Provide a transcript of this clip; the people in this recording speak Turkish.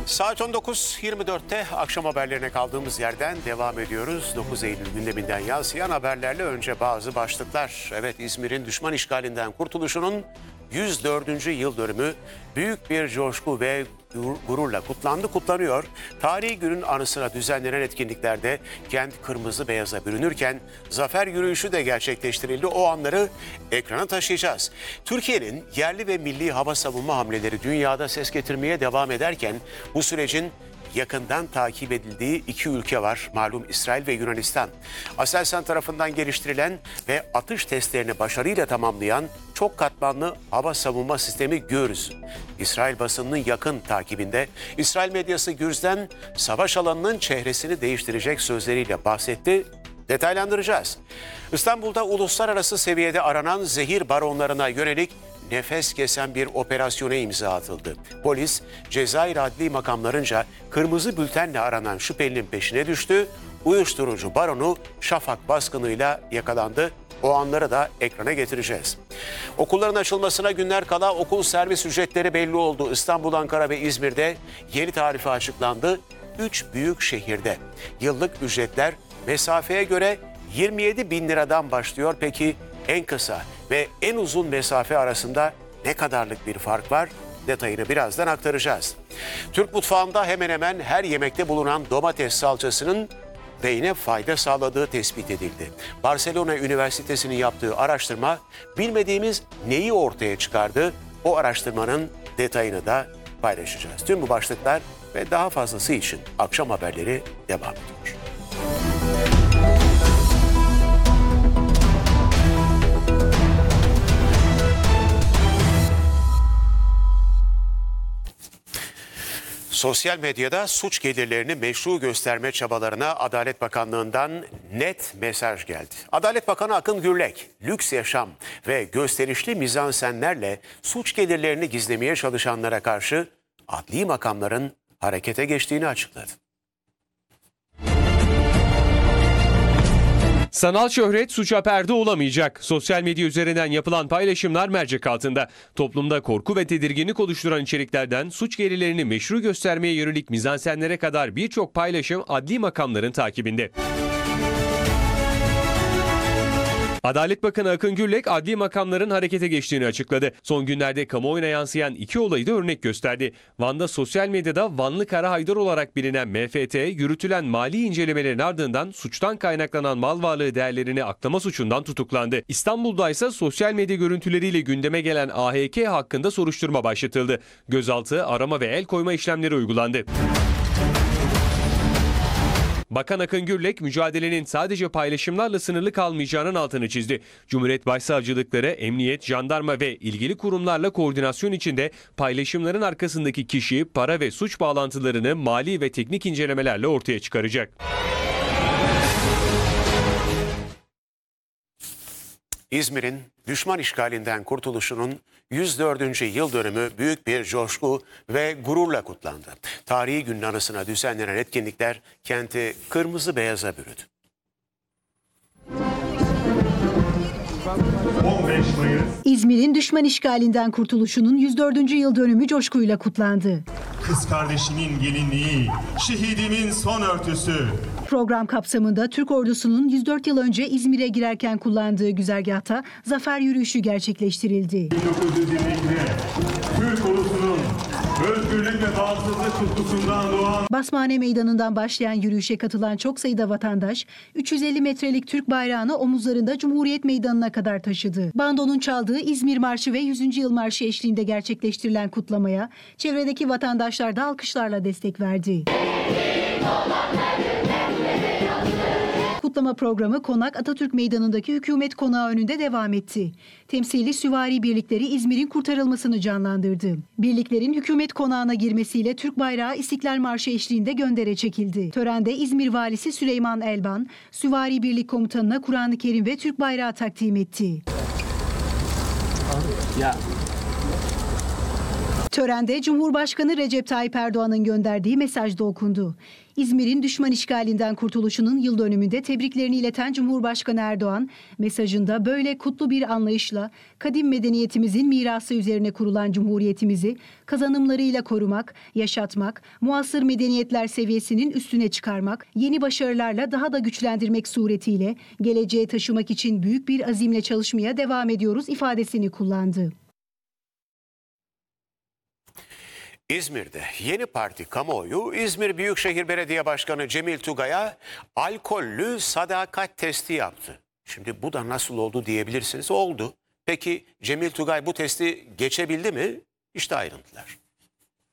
Saat 19.24'te akşam haberlerine kaldığımız yerden devam ediyoruz. 9 Eylül gündeminden yansıyan haberlerle önce bazı başlıklar. Evet, İzmir'in düşman işgalinden kurtuluşunun 104. yıl dönümü büyük bir coşku ve gururla kutlanıyor. Tarihi günün anısına düzenlenen etkinliklerde kent kırmızı beyaza bürünürken zafer yürüyüşü de gerçekleştirildi. O anları ekrana taşıyacağız. Türkiye'nin yerli ve milli hava savunma hamleleri dünyada ses getirmeye devam ederken bu sürecin yakından takip edildiği iki ülke var. Malum İsrail ve Yunanistan. Aselsan tarafından geliştirilen ve atış testlerini başarıyla tamamlayan çok katmanlı hava savunma sistemi Gürz. İsrail basınının yakın takibinde. İsrail medyası Gürz'den savaş alanının çehresini değiştirecek sözleriyle bahsetti. Detaylandıracağız. İstanbul'da uluslararası seviyede aranan zehir baronlarına yönelik nefes kesen bir operasyona imza atıldı. Polis, Cezayir adli makamlarınca kırmızı bültenle aranan şüphelinin peşine düştü. Uyuşturucu baronu şafak baskınıyla yakalandı. O anları da ekrana getireceğiz. Okulların açılmasına günler kala okul servis ücretleri belli oldu. İstanbul, Ankara ve İzmir'de yeni tarife açıklandı. 3 büyük şehirde yıllık ücretler mesafeye göre 27 bin liradan başlıyor. Peki en kısa ve en uzun mesafe arasında ne kadarlık bir fark var? Detayını birazdan aktaracağız. Türk mutfağında hemen hemen her yemekte bulunan domates salçasının beyne fayda sağladığı tespit edildi. Barcelona Üniversitesi'nin yaptığı araştırma bilmediğimiz neyi ortaya çıkardı? O araştırmanın detayını da paylaşacağız. Tüm bu başlıklar ve daha fazlası için akşam haberleri devam ediyor. Sosyal medyada suç gelirlerini meşru gösterme çabalarına Adalet Bakanlığı'ndan net mesaj geldi. Adalet Bakanı Akın Gürlek, lüks yaşam ve gösterişli mizansenlerle suç gelirlerini gizlemeye çalışanlara karşı adli makamların harekete geçtiğini açıkladı. Sanal şöhret suça perde olamayacak. Sosyal medya üzerinden yapılan paylaşımlar mercek altında. Toplumda korku ve tedirginlik oluşturan içeriklerden suç gelirlerini meşru göstermeye yönelik mizansenlere kadar birçok paylaşım adli makamların takibinde. Adalet Bakanı Akın Gürlek adli makamların harekete geçtiğini açıkladı. Son günlerde kamuoyuna yansıyan iki olayı da örnek gösterdi. Van'da sosyal medyada Vanlı Kara Haydar olarak bilinen MFT, yürütülen mali incelemelerin ardından suçtan kaynaklanan mal varlığı değerlerini aklama suçundan tutuklandı. İstanbul'da ise sosyal medya görüntüleriyle gündeme gelen AHK hakkında soruşturma başlatıldı. Gözaltı, arama ve el koyma işlemleri uygulandı. Bakan Akın Gürlek, mücadelenin sadece paylaşımlarla sınırlı kalmayacağının altını çizdi. Cumhuriyet Başsavcılıkları, emniyet, jandarma ve ilgili kurumlarla koordinasyon içinde paylaşımların arkasındaki kişi, para ve suç bağlantılarını mali ve teknik incelemelerle ortaya çıkaracak. İzmir'in düşman işgalinden kurtuluşunun 104. yıl dönümü büyük bir coşku ve gururla kutlandı. Tarihi günün anısına düzenlenen etkinlikler kenti kırmızı beyaza bürüdü. 15 Mayıs. İzmir'in düşman işgalinden kurtuluşunun 104. yıl dönümü coşkuyla kutlandı. Kız kardeşimin gelinliği, şehidimin son örtüsü. Program kapsamında Türk ordusunun 104 yıl önce İzmir'e girerken kullandığı güzergahta zafer yürüyüşü gerçekleştirildi. 1922'de Türk ulusunun özgürlük ve bağımsızlık tutkusundan doğan Basmane Meydanı'ndan başlayan yürüyüşe katılan çok sayıda vatandaş 350 metrelik Türk bayrağını omuzlarında Cumhuriyet Meydanı'na kadar taşıdı. Bandonun çaldığı İzmir Marşı ve 100. Yıl Marşı eşliğinde gerçekleştirilen kutlamaya çevredeki vatandaşlar da alkışlarla destek verdi. Kutlama programı Konak Atatürk Meydanı'ndaki hükümet konağı önünde devam etti. Temsili süvari birlikleri İzmir'in kurtarılmasını canlandırdı. Birliklerin hükümet konağına girmesiyle Türk bayrağı İstiklal Marşı eşliğinde göndere çekildi. Törende İzmir Valisi Süleyman Elban, süvari birlik komutanına Kur'an-ı Kerim ve Türk bayrağı takdim etti. Törende Cumhurbaşkanı Recep Tayyip Erdoğan'ın gönderdiği mesaj da okundu. İzmir'in düşman işgalinden kurtuluşunun yıl dönümünde tebriklerini ileten Cumhurbaşkanı Erdoğan, mesajında böyle kutlu bir anlayışla kadim medeniyetimizin mirası üzerine kurulan cumhuriyetimizi kazanımlarıyla korumak, yaşatmak, muasır medeniyetler seviyesinin üstüne çıkarmak, yeni başarılarla daha da güçlendirmek suretiyle geleceğe taşımak için büyük bir azimle çalışmaya devam ediyoruz ifadesini kullandı. İzmir'de yeni parti kamuoyu İzmir Büyükşehir Belediye Başkanı Cemil Tugay'a alkollü sadakat testi yaptı. Şimdi bu da nasıl oldu diyebilirsiniz. Oldu. Peki Cemil Tugay bu testi geçebildi mi? İşte ayrıntılar.